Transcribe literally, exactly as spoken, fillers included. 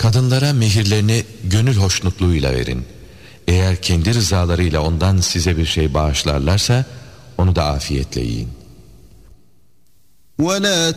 Kadınlara mehirlerini gönül hoşnutluğuyla verin. Eğer kendi rızalarıyla ondan size bir şey bağışlarlarsa onu da afiyetle yiyin. وَلَا